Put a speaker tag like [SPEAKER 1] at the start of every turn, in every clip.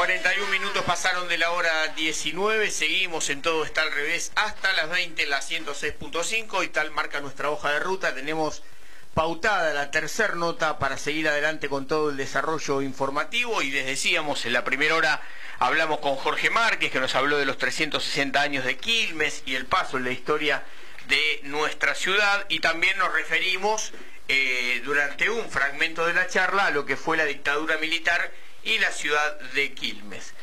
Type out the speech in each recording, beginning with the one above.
[SPEAKER 1] 41 minutos pasaron de la hora 19, seguimos en Todo Está al Revés hasta las 20 en la 106.5 y tal marca nuestra hoja de ruta. Tenemos pautada la tercera nota para seguir adelante con todo el desarrollo informativo y les decíamos en la primera hora hablamos con Jorge Márquez, que nos habló de los 360 años de Quilmes y el paso en la historia de nuestra ciudad, y también nos referimos durante un fragmento de la charla a lo que fue la dictadura militar y la ciudad de Quilmes.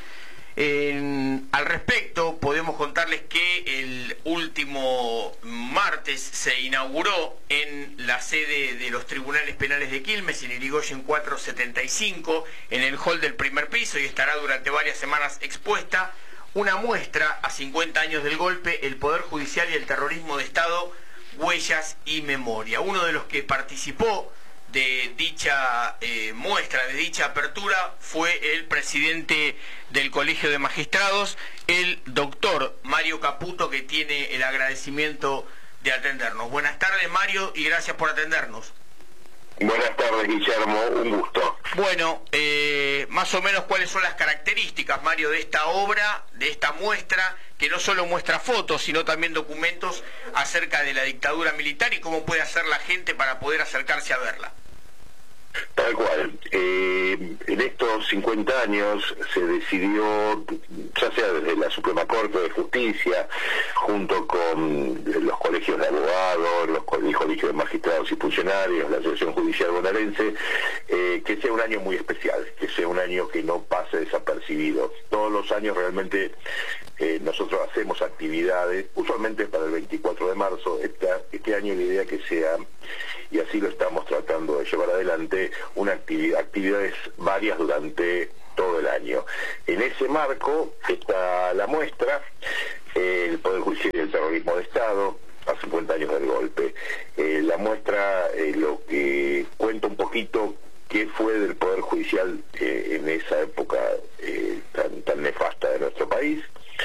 [SPEAKER 1] Al respecto, podemos contarles que el último martes se inauguró en la sede de los Tribunales Penales de Quilmes, en Irigoyen 475, en el hall del primer piso, y estará durante varias semanas expuesta una muestra a 50 años del golpe, el Poder Judicial y el terrorismo de Estado, huellas y memoria. Uno de los que participó de dicha muestra, de dicha apertura, fue el presidente del Colegio de Magistrados, el doctor Mario Caputo, que tiene el agradecimiento de atendernos. Buenas tardes, Mario, y gracias por atendernos.
[SPEAKER 2] Buenas tardes, Guillermo, un gusto.
[SPEAKER 1] Bueno, más o menos cuáles son las características, Mario, de esta obra, de esta muestra, que no solo muestra fotos, sino también documentos acerca de la dictadura militar, y cómo puede hacer la gente para poder acercarse a verla.
[SPEAKER 2] Tal cual. En estos 50 años se decidió, ya sea desde la Suprema Corte de Justicia, junto con los colegios de abogados, el Colegio de Magistrados y Funcionarios, la Asociación Judicial Bonaerense, que sea un año muy especial, que sea un año que no pase desapercibido. Todos los años realmente nosotros hacemos actividades, usualmente para el 24 de marzo, este año la idea que sea, y así lo estamos tratando de llevar adelante, actividades varias durante todo el año. En ese marco está la muestra, el Poder Judicial y el terrorismo de Estado, a 50 años del golpe. La muestra lo que cuenta un poquito qué fue del Poder Judicial en esa época tan nefasta de nuestro país.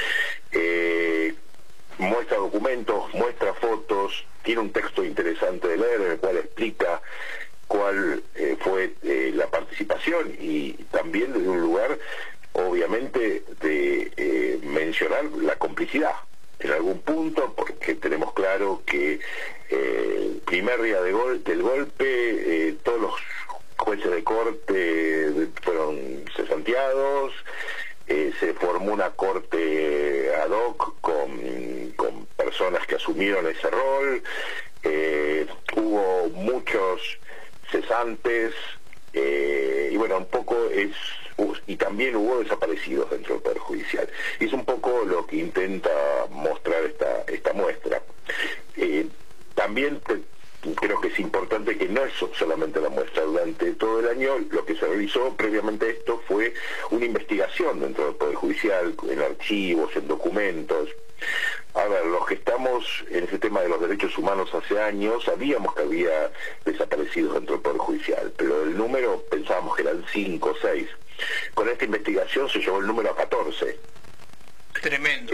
[SPEAKER 2] Muestra documentos, muestra fotos, tiene un texto interesante de leer en el cual explica cuál fue la participación, y también desde un lugar, obviamente, de mencionar la complicidad en algún punto, porque tenemos claro que el primer día del golpe todos los jueces de corte fueron cesanteados. Se formó una corte ad hoc con personas que asumieron ese rol, hubo muchos cesantes, y bueno, un poco y también hubo desaparecidos dentro del Poder Judicial. Y es un poco lo que intenta mostrar esta muestra. También creo que es importante que no es solamente la muestra. Durante todo el año lo que se realizó previamente a esto fue una investigación dentro del Poder Judicial, en archivos, en documentos. A ver, los que estamos en ese tema de los derechos humanos hace años, sabíamos que había desaparecidos dentro del Poder Judicial, pero el número pensábamos que eran 5 o 6. Con esta investigación se llevó el número a 14.
[SPEAKER 1] Tremendo.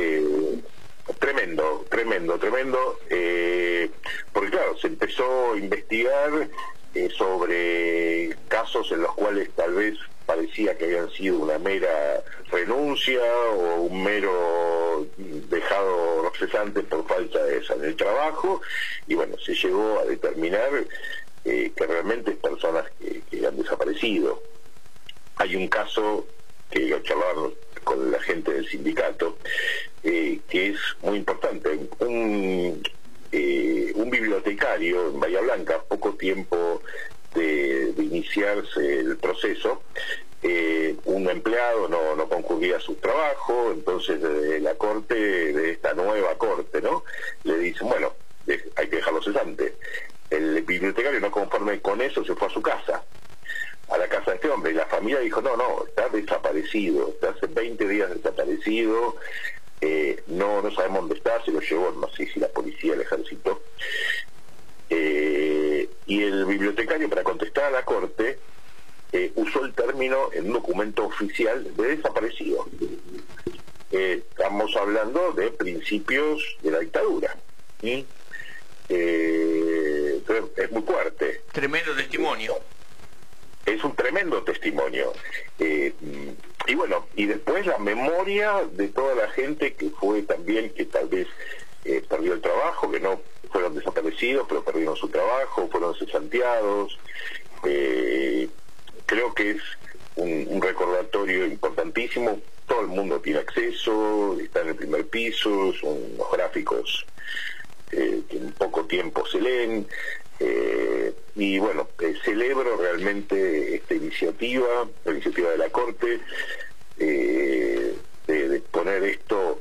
[SPEAKER 1] Tremendo, porque claro, se empezó a investigar sobre casos en los cuales tal vez parecía que habían sido una mera renuncia o un mero dejado cesante por falta de esa en el trabajo, y bueno, se llegó a determinar que realmente personas que han desaparecido. Hay un caso que lo charlaron con la gente del sindicato, que es muy importante. Un bibliotecario en Bahía Blanca, poco tiempo de iniciarse el proceso, un empleado no concurría a su trabajo, entonces desde la corte, de esta nueva corte, ¿no?, le dicen, bueno, hay que dejarlo cesante. El bibliotecario, no conforme con eso, se fue a su casa, a la casa de este hombre, y la familia dijo, no, está desaparecido, está hace 20 días desaparecido, no sabemos dónde está, se lo llevó, no sé si la policía, el ejército. Y el bibliotecario, para contestar a la corte, usó el término en un documento oficial de desaparecido. Estamos hablando de principios de la dictadura. Es muy fuerte. Tremendo testimonio.
[SPEAKER 2] Es un tremendo testimonio. Y Y bueno, y después la memoria de toda la gente que fue también, que tal vez perdió el trabajo, que no fueron desaparecidos, pero perdieron su trabajo, fueron cesanteados. Creo que es un recordatorio importantísimo. Todo el mundo tiene acceso, está en el primer piso, son unos gráficos que en poco tiempo se leen. Y bueno, celebro realmente esta iniciativa, la iniciativa de la Corte, de poner esto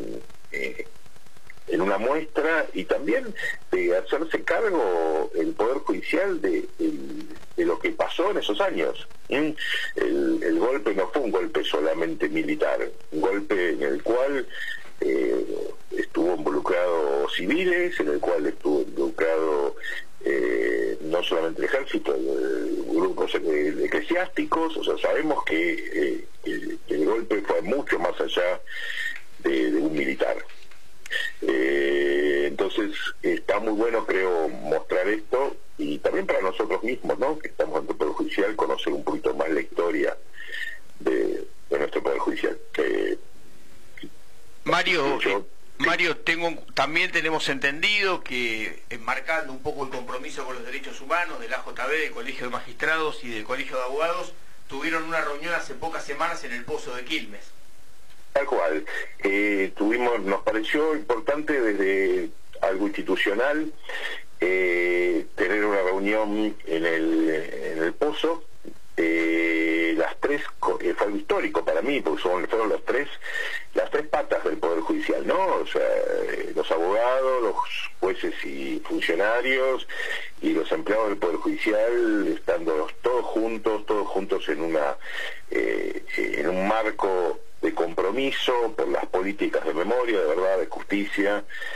[SPEAKER 2] en una muestra, y también de hacerse cargo el Poder Judicial de lo que pasó en esos años. El golpe no fue un golpe solamente militar, un golpe en el cual estuvo involucrado civiles, en el cual estuvo involucrado no solamente el ejército, grupos eclesiásticos. O sea, sabemos que el golpe fue mucho más allá de un militar. Entonces está muy bueno, creo, mostrar esto, y también para nosotros mismos, ¿no?, que estamos en el Poder Judicial, conocer un poquito más la historia de nuestro Poder Judicial.
[SPEAKER 1] Mario, también tenemos entendido que, enmarcando un poco el compromiso con los derechos humanos de la AJB, del Colegio de Magistrados y del Colegio de Abogados, tuvieron una reunión hace pocas semanas en el Pozo de Quilmes.
[SPEAKER 2] Tal cual. Nos pareció importante desde algo institucional tener una reunión en el Pozo. Las tres, fue algo histórico para mí, porque fueron las tres patas del Poder Judicial, ¿no? O sea, los abogados, los jueces y funcionarios, y los empleados del Poder Judicial, estando todos juntos en un marco de compromiso por las políticas de memoria, de verdad, de justicia,